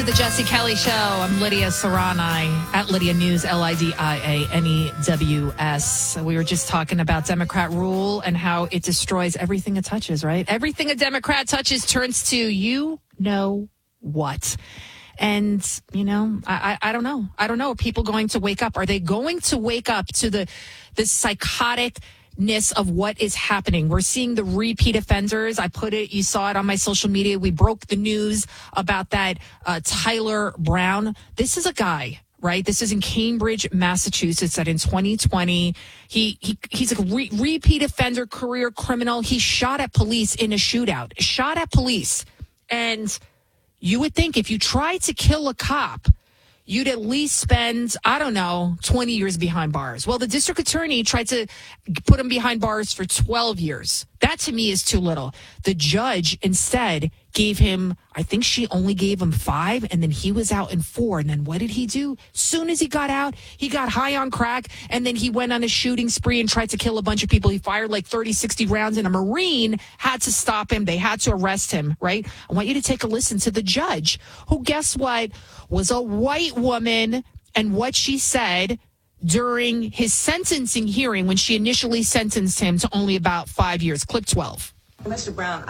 The Jesse Kelly Show. I'm Lydia Serrani at Lydia News, LIDIANEWS. We were just talking about Democrat rule and how it destroys everything it touches, right? Everything a Democrat touches turns to you know what. And, you know, I don't know. I don't know. Are people going to wake up? Are they going to wake up to the psychotic of what is happening? We're seeing the repeat offenders. I put it, you saw it on my social media. We broke the news about that Tyler Brown. This is a guy, right? This is in Cambridge, Massachusetts, that in 2020, he's a repeat offender, career criminal. He shot at police in a shootout, shot at police. And you would think if you try to kill a cop, you'd at least spend, 20 years behind bars. Well, the district attorney tried to put him behind bars for 12 years. That to me is too little. The judge instead gave him, I think she only gave him 5, and then he was out in 4. And then what did he do? Soon as he got out, he got high on crack, and then he went on a shooting spree and tried to kill a bunch of people. He fired like 30, 60 rounds, and a Marine had to stop him. They had to arrest him, right? I want you to take a listen to the judge, who, guess what, was a white woman, and what she said during his sentencing hearing when she initially sentenced him to only about 5 years. Clip 12. Mr. Brown,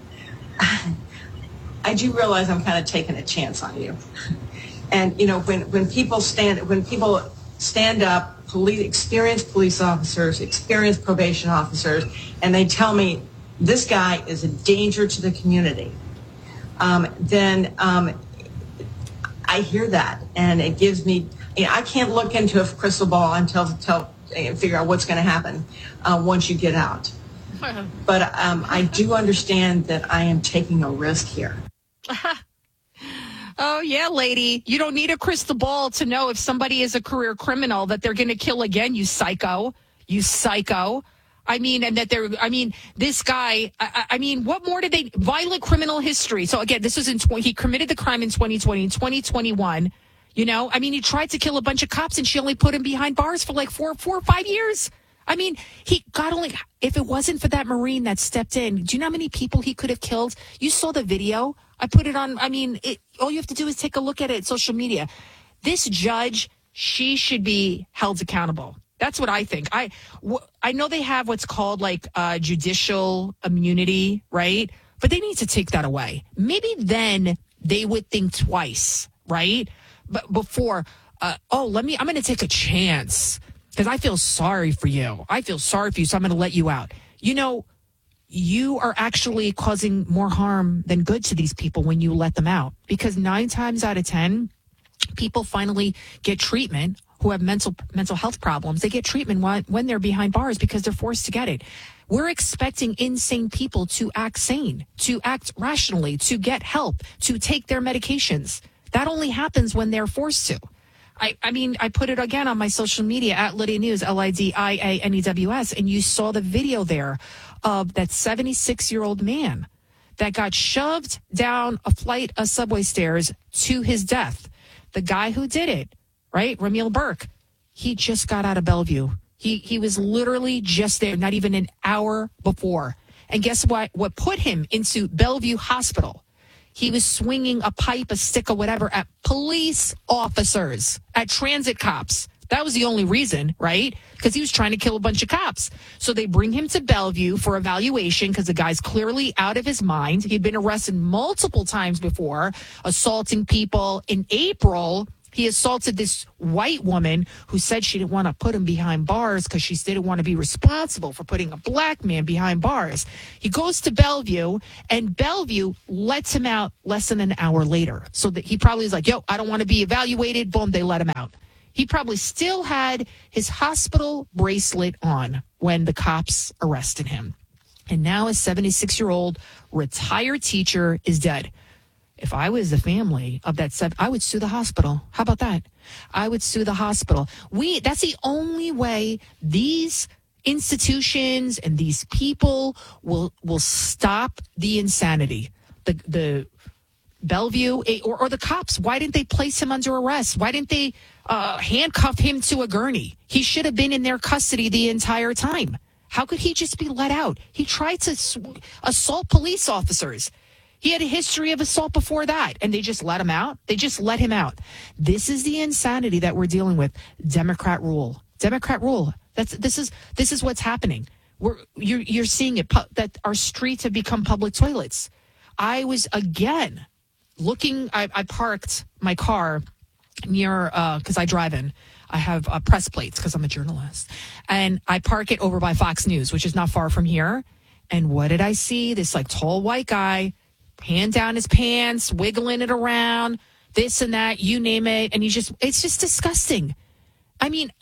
I do realize I'm kind of taking a chance on you. And, you know, when people stand up, experienced police officers, experienced probation officers, and they tell me this guy is a danger to the community, then I hear that, and it gives me, I can't look into a crystal ball and figure out what's going to happen once you get out. But I do understand that I am taking a risk here. Oh, yeah, lady. You don't need a crystal ball to know if somebody is a career criminal that they're going to kill again, you psycho. You psycho. I mean, and that this guy, what more did they, violent criminal history. So again, this was he committed the crime in 2020, in 2021, you know, he tried to kill a bunch of cops and she only put him behind bars for like four or 5 years. He got only, if it wasn't for that Marine that stepped in, do you know how many people he could have killed? You saw the video. I put it on. All you have to do is take a look at it, social media. This judge, she should be held accountable. That's what I think. I know they have what's called like judicial immunity, right? But they need to take that away. Maybe then they would think twice, right? But before, I'm going to take a chance because I feel sorry for you. I feel sorry for you, so I'm going to let you out. You know, you are actually causing more harm than good to these people when you let them out, because 9 times out of 10, people finally get treatment who have mental health problems. They get treatment when they're behind bars because they're forced to get it. We're expecting insane people to act sane, to act rationally, to get help, to take their medications. That only happens when they're forced to. I put it again on my social media at Lydia News, LIDIANEWS, and you saw the video there of that 76-year-old man that got shoved down a flight of subway stairs to his death. The guy who did it, right, Ramil Burke, he just got out of Bellevue. He was literally just there, not even an hour before. And guess what? What put him into Bellevue Hospital? He was swinging a pipe, a stick, or whatever at police officers, at transit cops. That was the only reason, right? Because he was trying to kill a bunch of cops. So they bring him to Bellevue for evaluation because the guy's clearly out of his mind. He'd been arrested multiple times before, assaulting people. In April, he assaulted this white woman who said she didn't want to put him behind bars because she didn't want to be responsible for putting a black man behind bars. He goes to Bellevue, and Bellevue lets him out less than an hour later. So that he probably is like, yo, I don't want to be evaluated. Boom, they let him out. He probably still had his hospital bracelet on when the cops arrested him. And now a 76-year-old retired teacher is dead. If I was the family of that, I would sue the hospital. How about that? I would sue the hospital. That's the only way these institutions and these people will stop the insanity. The Bellevue or the cops, why didn't they place him under arrest? Why didn't they handcuff him to a gurney? He should have been in their custody the entire time. How could he just be let out? He tried to assault police officers. He had a history of assault before that, and they just let him out. They just let him out. This is the insanity that we're dealing with. Democrat rule. Democrat rule. This is what's happening. You're seeing it, that our streets have become public toilets. I was again looking. I parked my car near because I drive in. I have press plates because I'm a journalist, and I park it over by Fox News, which is not far from here. And what did I see? This like tall white guy, hand down his pants, wiggling it around, this and that, you name it. And it's just disgusting. I mean,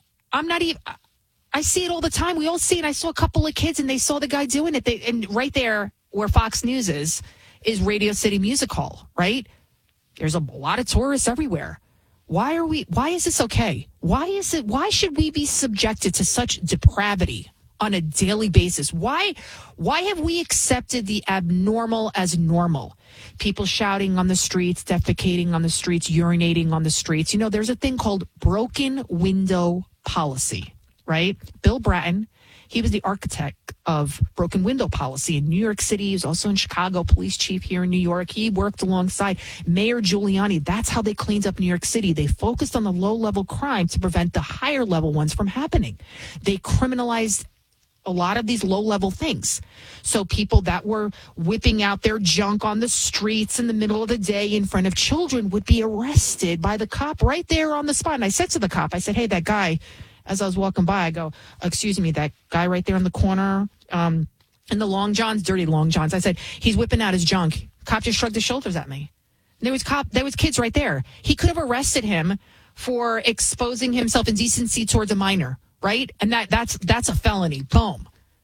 I see it all the time. We all see it. I saw a couple of kids and they saw the guy doing it. And right there where Fox News is Radio City Music Hall, right? There's a lot of tourists everywhere. Why is this okay? Why should we be subjected to such depravity on a daily basis? Why have we accepted the abnormal as normal? People shouting on the streets, defecating on the streets, urinating on the streets. You know, there's a thing called broken window policy, right? Bill Bratton, he was the architect of broken window policy in New York City. He was also in Chicago, police chief here in New York. He worked alongside Mayor Giuliani. That's how they cleaned up New York City. They focused on the low-level crime to prevent the higher-level ones from happening. They criminalized a lot of these low-level things. So people that were whipping out their junk on the streets in the middle of the day in front of children would be arrested by the cop right there on the spot. And I said to the cop, I said, hey, that guy, as I was walking by, I go, excuse me, that guy right there in the corner in the long johns, dirty long johns. I said, he's whipping out his junk. Cop just shrugged his shoulders at me. There was kids right there. He could have arrested him for exposing himself indecency towards a minor, right? And that's a felony. Boom.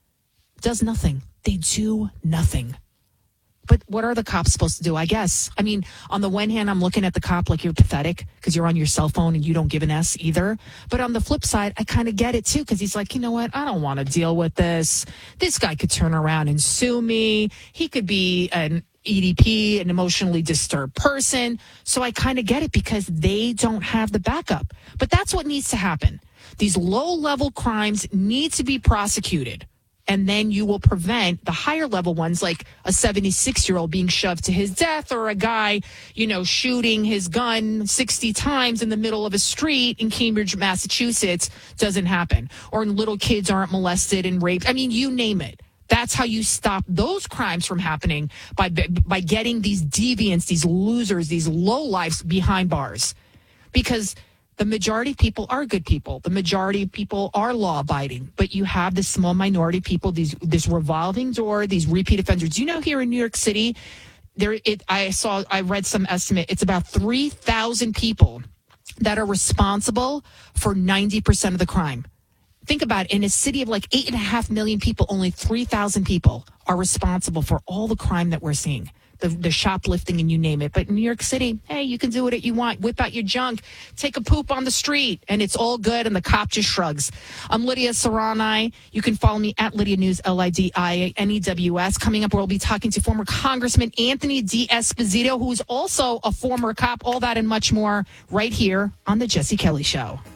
Does nothing. They do nothing. But what are the cops supposed to do, I guess? I mean, on the one hand, I'm looking at the cop like you're pathetic because you're on your cell phone and you don't give an S either. But on the flip side, I kind of get it too because he's like, you know what? I don't want to deal with this. This guy could turn around and sue me. He could be an EDP, an emotionally disturbed person. So I kind of get it because they don't have the backup. But that's what needs to happen. These low-level crimes need to be prosecuted. And then you will prevent the higher level ones, like a 76-year-old being shoved to his death or a guy, shooting his gun 60 times in the middle of a street in Cambridge, Massachusetts. Doesn't happen. Or little kids aren't molested and raped. I mean, you name it. That's how you stop those crimes from happening by getting these deviants, these losers, these lowlifes behind bars. Because the majority of people are good people. The majority of people are law-abiding. But you have this small minority of people, this revolving door, these repeat offenders. Here in New York City, I read some estimate. It's about 3,000 people that are responsible for 90% of the crime. Think about it. In a city of like 8.5 million people, only 3,000 people are responsible for all the crime that we're seeing. The shoplifting and you name it. But in New York City, hey, you can do what you want. Whip out your junk, take a poop on the street, and it's all good, and the cop just shrugs. I'm Lydia Serrani. You can follow me at Lydia News, LIDIANEWS. Coming up, we'll be talking to former Congressman Anthony D'Esposito, who is also a former cop. All that and much more right here on The Jesse Kelly Show.